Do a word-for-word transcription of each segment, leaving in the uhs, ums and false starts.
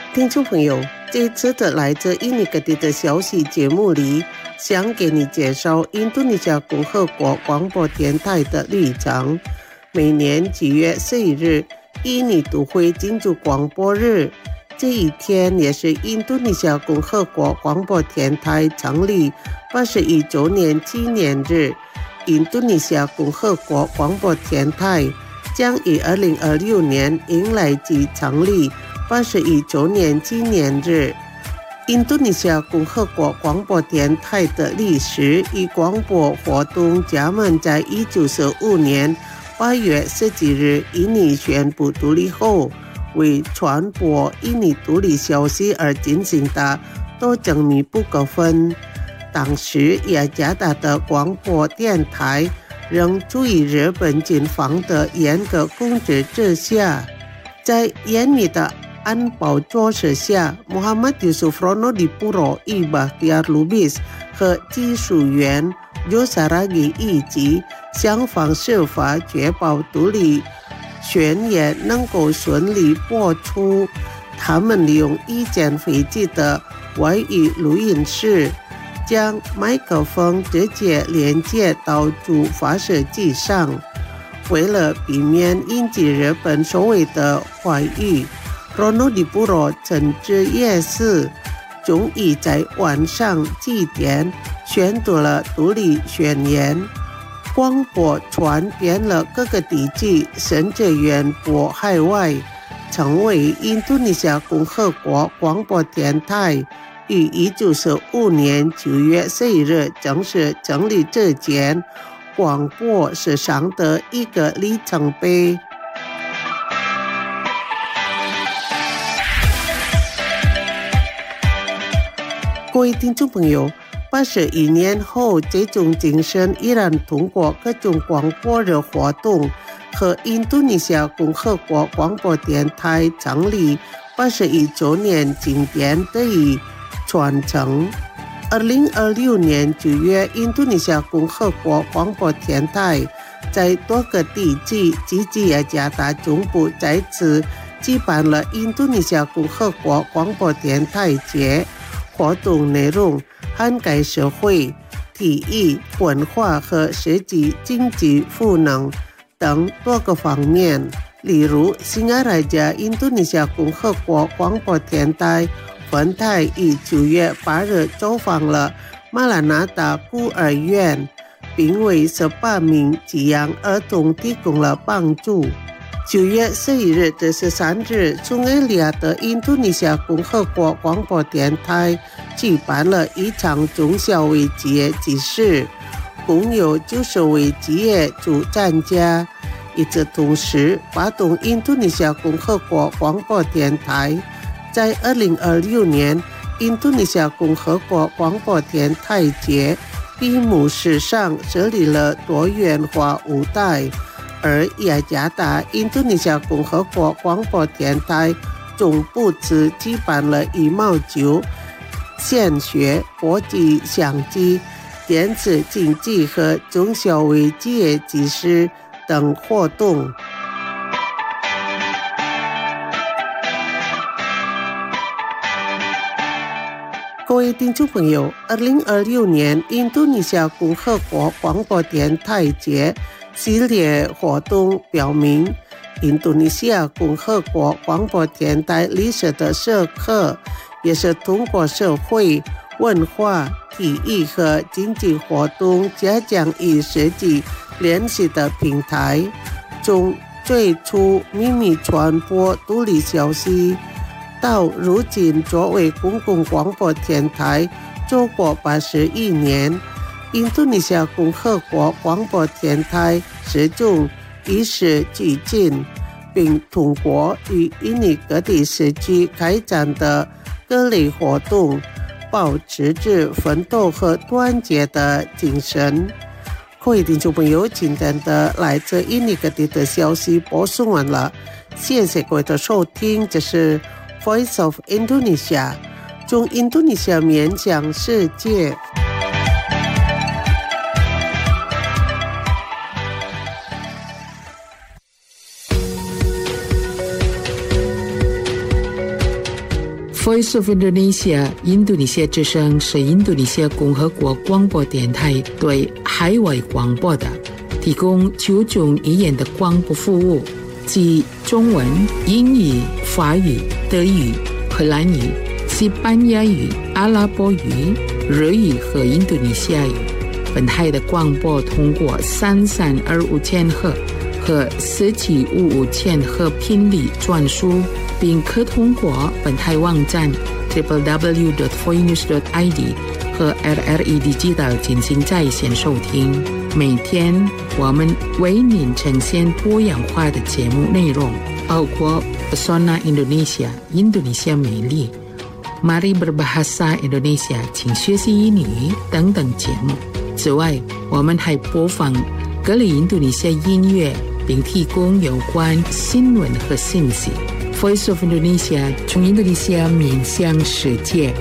听众朋友，这次的来自印尼各地的消息节目里，想给你介绍印度尼西亚共和国广播电台的立场。每年几月四日，印尼都会庆祝广播日，这一天也是印度尼西亚共和国广播电台成立八十一周年纪念日。印度尼西亚共和国广播电台将于二零二六年迎来其成立八十一周年纪念日。印度尼西亚共和国广播电台的历史与广播活动加盟在一九四五年八月十几日印尼宣布独立后，为传播印尼独立消息而进行的多精密不可分。当时雅加达的广播电台仍处于日本警方的严格控制之下，在严密的安保措施下，穆罕默德·尤苏弗·诺迪布罗伊巴蒂尔·卢比斯和技术员尤萨拉吉以及想方设法确保独立宣言能够顺利播出。他们利用一间飞机的外语录音室，将麦克风直接连接到主发射机上。为了避免引起日本所谓的怀疑，罗诺迪布罗甚至也是终于在晚上几点宣读了独立宣言。广播传遍了各个地区，甚至远播海外，成为印度尼西亚共和国广播电台于一九四五年九月四日正式成立之前，广播史上的一个里程碑。各位听众朋友，八十一年后，这种精神依然通过各种广播的活动和印度尼西亚共和国广播电台成立八十一周年庆典得以传承。二零二六年九月，印度尼西亚共和国广播电台在多个地区及其雅加达中部再次举办了印度尼西亚共和国广播电台节，活动内容涵盖社会、体育、文化和实际经济赋能等多个方面。例如，新阿拉加印度尼西亚共和国广播电台分台于九月八日走访了马拉纳达孤儿院，并为十八名寄养儿童提供了帮助。九月十一日至十三日，苏埃利亚的印度尼西亚共和国广播电台举办了一场中小微企业集市，共有九十位企业主参加。与此同时，发动印度尼西亚共和国广播电台在二零二六年印度尼西亚共和国广播电台节闭幕式上设立了多元化舞台，而雅加达印度尼西亚共和国广播电台总部只举办了羽毛球、献血、国际象棋、电子竞技和中小微企业集市等活动。各位听众朋友，二零二六年印度尼西亚共和国广播电台节系列活动表明，印度尼西亚共和国广播电台历史的时刻，也是通过社会、文化、体育和经济活动加强与实际联系的平台。从最初秘密传播独立消息，到如今作为公共广播电台走过八十一年，印度尼西亚共和国广播电台始终与时俱进，并通过与印尼各地时区开展的各类活动，保持着奋斗和团结的精神。各位听众朋友，今天的来自印尼各地的消息播送完了，谢谢各位的收听，这是 Voice of Indonesia， 从印度尼西亚面向世界。 Voice of Indonesia 印度尼西亚之声是印度尼西亚共和国广播电台对海外广播的提供九种语言的广播服务，即中文、英语、法语、德语、荷兰语、西班牙语、阿拉伯语、日语和印度尼西亚语。本台的广播通过三三二五千赫和四七五五千赫频率转输，并可通过本台网站 double-u double-u double-u dot voinews dot i d 和 R R E Digital 进行在线收听。每天我们为您呈现多样化的节目内容，包括 Pesona Indonesia 印度尼西亚美丽、Mari Berbahasa Indonesia 请学习英语等等节目。此外，我们还播放各类印度尼西亚音乐，并提供有关新闻和信息。Voice of Indonesia 从印度尼西亚面向世界。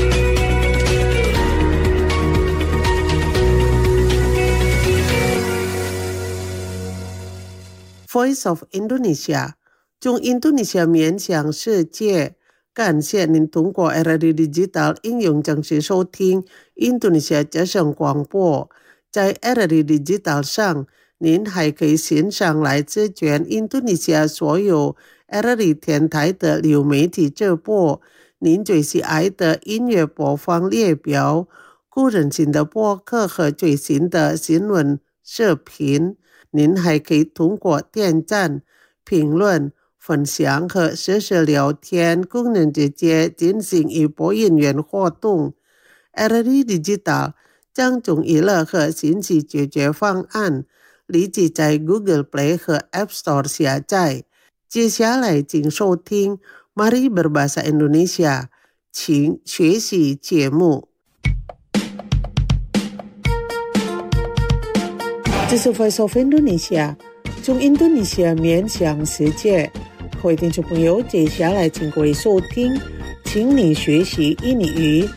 Voice of Indonesia 从印度尼西亚面向世界。感谢您通过 R R E Digital 应用正式收听印度尼西亚之声广播。在 R R E Digital 上，您还可以欣赏来自全印度尼西亚所有 R R E 电台的流媒体直播，您最喜爱的音乐播放列表、个人性的播客和最新的新闻视频。您还可以通过点赞、评论、分享和实时聊天功能直接进行一波音乐活动。 R R E Digital 将从娱乐和信息解决方案立即在 Google Play 和 App Store 下载。接下来请收听 Mari Berbahasa Indonesia 请学习节目。这是 Voice of Indonesia 从印度尼西亚面向世界。各位听众朋友，接下来请各位收听请你学习印尼语。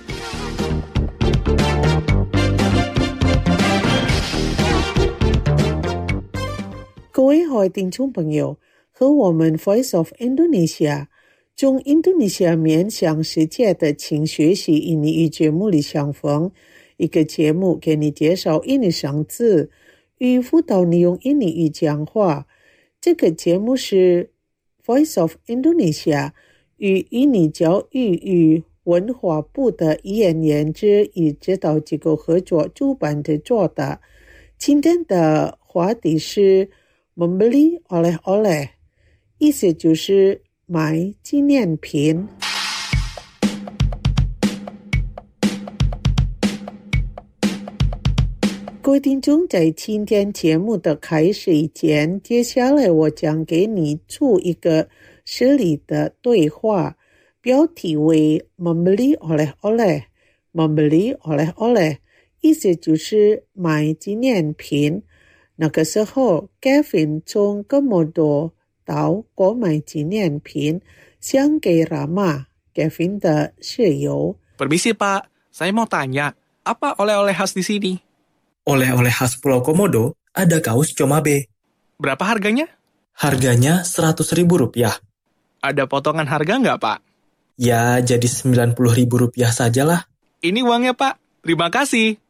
各位各位听众朋友，和我们 Voice of Indonesia 从印度尼西亚面向世界的请学习印尼语节目里相逢。一个节目给你介绍印尼生字，与辅导你用印尼语讲话。这个节目是 Voice of Indonesia 与印尼教育与文化部的语言研究与指导机构合作主办的做的。今天的话题是 membeli oleh-oleh， 意思就是买纪念品。各位听众，在今天节目的开始以前，接下来我将给你出一个实例的对话，标题为 membeli oleh-oleh。 membeli oleh-oleh 意思就是买纪念品。那个时候 Kevin 从Komodo 岛购买纪念品，想给 Rama Kevin 的室友。 Permisi Pak, saya mau tanya, apa oleh-oleh khas di sini? Oleh-oleh khas Pulau Komodo ada kaos Comabe. Berapa harganya? Harganya seratus ribu rupiah. Ada potongan harga nggak, Pak? Ya, jadi sembilan puluh ribu rupiah sajalah. Ini uangnya, Pak. Terima kasih.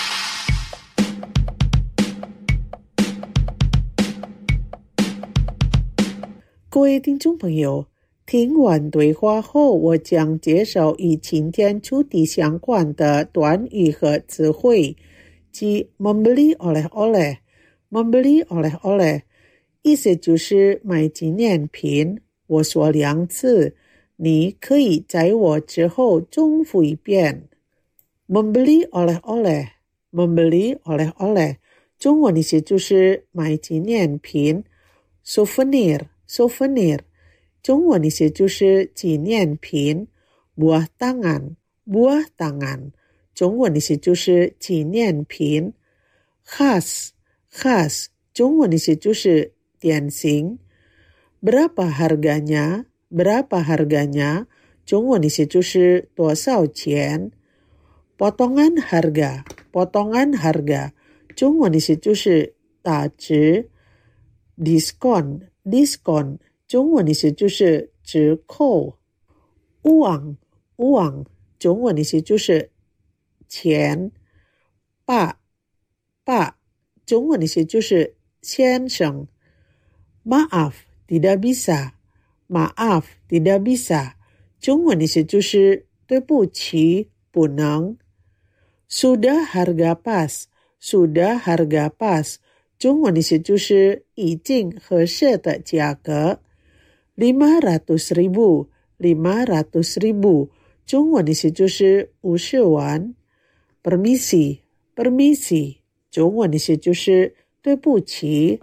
各位听众朋友，听完对话后，我将介绍与今天主题相关的短语和词汇，即 membeli oleh-oleh。 membeli oleh-oleh 意思就是买纪念品。我说两次，你可以在我之后重复一遍。 membeli oleh-oleh membeli oleh-oleh 中文意思就是买纪念品。 souvenir souvenir 中文意思就是纪念品。 buah tangan buah tangan 中文意思就是纪念品。 khas khas 中文意思就是典型。 berapa harganya berapa harganya 中文意思就是多少钱。 potongan harga potongan harga 中文意思就是打折。 diskon diskon 中文意思就是折扣。 uang 旺中文意思就是钱，爸爸中文意思就是先生。Maaf tidak bisa Maaf tidak bisa中文意思就是对不起不能。Sudah harga pas Sudah harga pas中文意思就是已经合适的价格。lima ratus ribu lima ratus ribu中文意思就是五十万。Permisi Permisi中文意思就是对不起。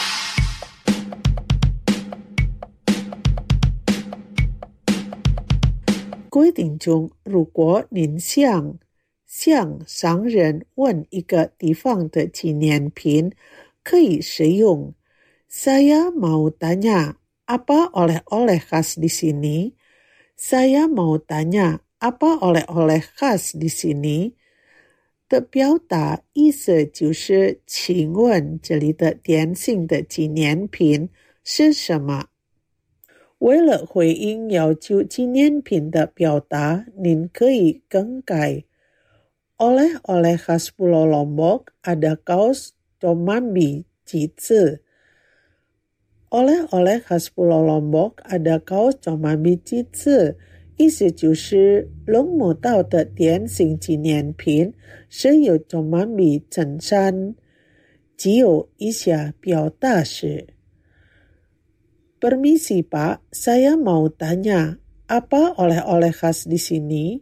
各位听众，如果您想向商人问一个地方的纪念品，可以使用 Saya mau tanya apa oleh-oleh khas di sini? Saya mau tanya apa oleh-oleh khas di sini? 的表达意思就是请问这里的点心的纪念品是什么？为了回应要求纪念品的表达，您可以更改 Oleh-oleh khas Pulau Lombok ada kaos Comambi 几次。Oleh-oleh khas Pulau Lombok ada kaos Comambi 几次，意思就是龙母岛的点心纪念品是由 Comambi 衬衫。只有以下表达是Permisi Pak, saya mau tanya, apa oleh-oleh khas di sini?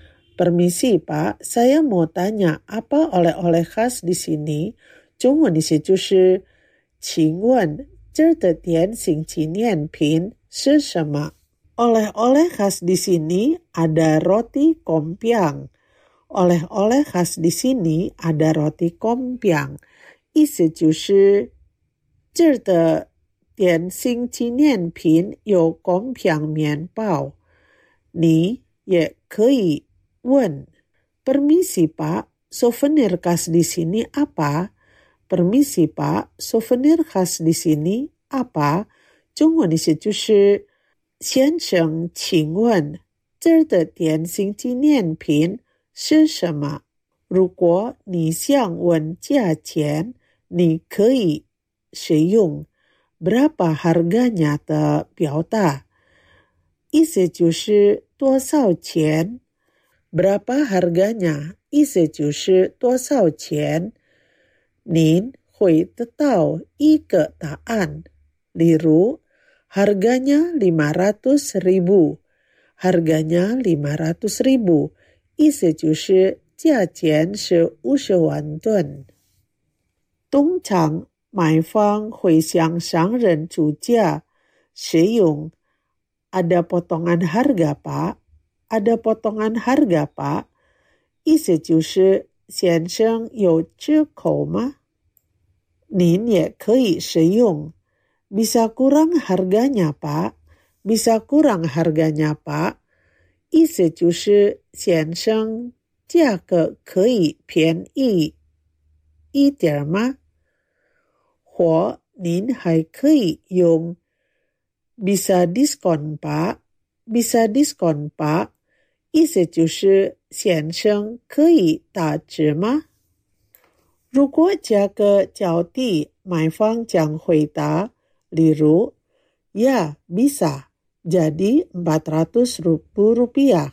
Permisi Pak, saya mau tanya, apa oleh-oleh khas di sini? 中文意思就是请问这儿的点心纪念品是什么？ Oleh-oleh khas di sini ada roti kompiang. Oleh-oleh khas di sini ada roti kompiang. 意思就是这儿的点心纪念品有kompiang面包。你也可以问 Permisi Pak, souvenir khas di sini apa? Permisi Pak, souvenir khas di sini apa? 中文意思就是先生请问这儿的点心纪念品是什么？如果你想问价钱，你可以使用Berapa harganya 的表达，意思就是多少钱。Berapa harganya 意思就是多少钱。您会得到一个答案，例如 harganya lima ratus ribu harganya lima ratus ribu 意思就是价钱是五十万吨。通常买方会向商人出价，使用 ada potongan harga Pak ada potongan harga Pak 意思就是先生有折扣吗？您也可以使用 bisa kurang harganya Pak bisa kurang harganya Pak 意思就是先生价格可以便宜一点吗？或您还可以用 bisa diskon Pak bisa diskon Pak 意思就是先生可以打折吗？如果价格较低，买方将回答，例如 Ya bisa jadi empat ratus ribu rupiah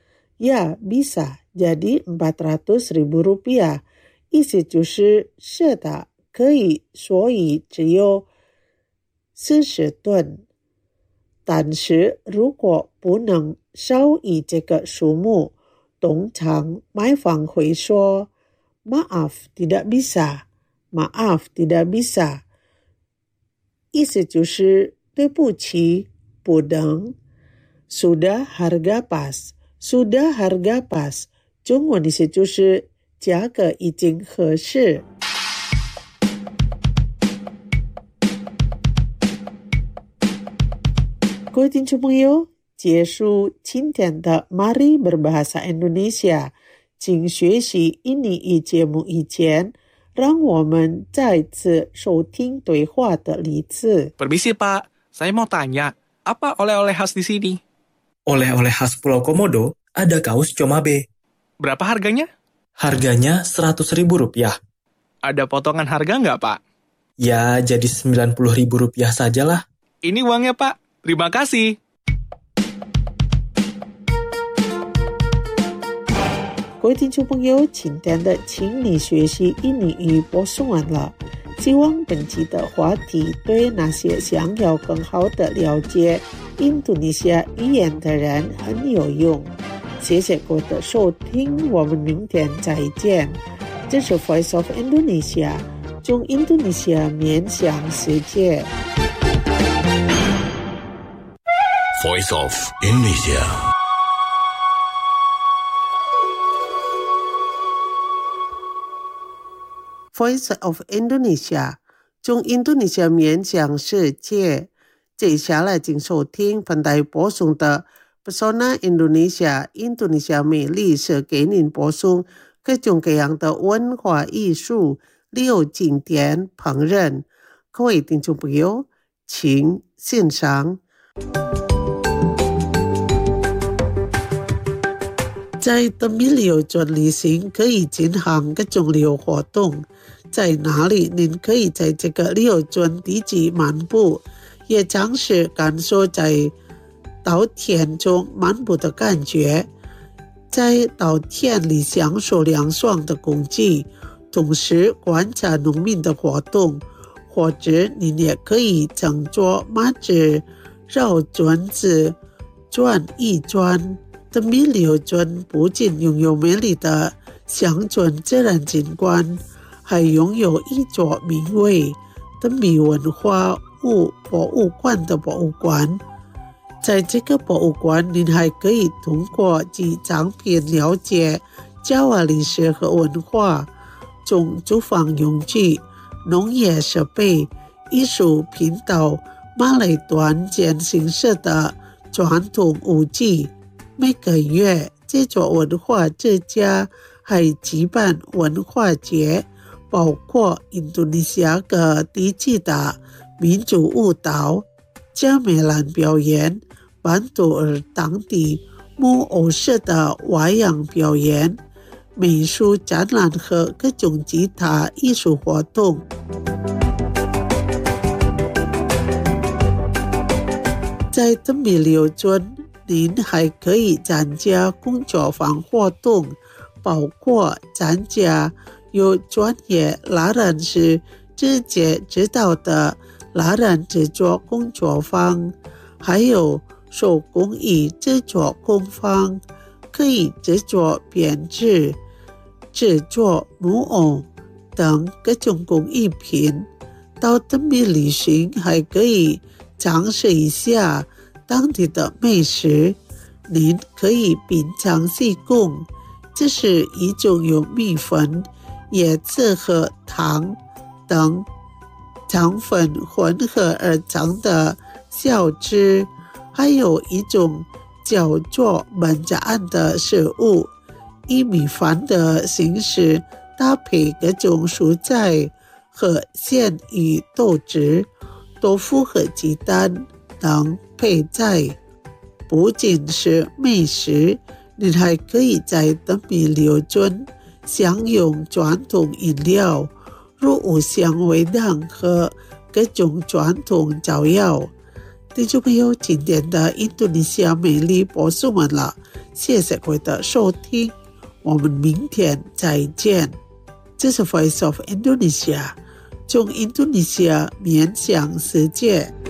Ya bisa jadi empat ratus ribu rupiah 意思就是是的可以，所以只有四十吨。但是如果不能少于这个数目，通常买方会说 Maaf tidak bisa Maaf tidak bisa 意思就是对不起不能。Sudah harga pas Sudah harga pas 中文意思就是价格已经合适。各位听众朋友，结束今天的 Mari Berbahasa Indonesia 请学习印尼语节目以前，让我们再次收听对话的例子。 Permisi Pak, saya mau tanya, apa oleh-oleh khas di sini? Oleh-oleh khas Pulau Komodo ada kaos Comabe. Berapa harganya? Harganya seratus ribu rupiah. Ada potongan harga nggak, Pak? Ya, jadi sembilan puluh ribu rupiah sajalah. Ini uangnya, Pak. Terima kasih. 各位听众朋友，今天的请你学习印尼语播送完了。希望本期的话题对那些想要更好的了解印度尼西亚语言的人很有用。谢谢各位的收听，我们明天再见。这是 Voice of Indonesia， 从印度尼西亚面向世界。 Voice of Indonesia。 Voice of Indonesia， 从印度尼西亚面向世界。接下来请收听本台播送的 Pesona Indonesia， 印度尼西亚美丽是给您播送各种各样的文化艺术、旅游景点、烹饪。各位听众朋友，请欣赏。在德米旅游村旅行可以进行各种旅游活动，在哪里您可以在这个旅游村地级漫步，也尝试感受在稻田中漫步的感觉，在稻田里享受凉爽的空气，同时观察农民的活动，或者您也可以乘坐马子绕村子转一转。德米旅游村不仅拥有美丽的乡村自然景观，还拥有一座名为德米文化物博物馆的博物馆。在这个博物馆，您还可以通过几张片了解加瓦历史和文化，从住房用具、农业设备、艺术品到马来团建形式的传统舞剧。每个月，这座文化之家还举办文化节，包括印度尼西亚各地区的民族舞蹈、加美兰表演、班图尔当地木偶式的花样表演、美术展览和各种其他艺术活动。在德米旅游村，您还可以参加工作坊活动，包括参加由专业蜡染师直接指导的蜡染制作工作坊，还有手工艺制作工坊，可以制作编织、制作木偶等各种工艺品。到德米旅行还可以尝试一下当地的美食，您可以品尝西贡，这是一种由米粉、椰子和糖等糖分混合而成的小吃，还有一种叫做焖炸案的食物，以米饭的形式搭配各种蔬菜和鲜鱼、豆汁、豆腐和鸡蛋等配菜。不仅是美食，您还可以在德米旅游村享用传统饮料，如五香味蛋和各种传统早药。听众朋友，今天的印度尼西亚美丽播送完了，谢谢各位的收听，我们明天再见。这是 Voice of Indonesia， 从印度尼西亚面向世界。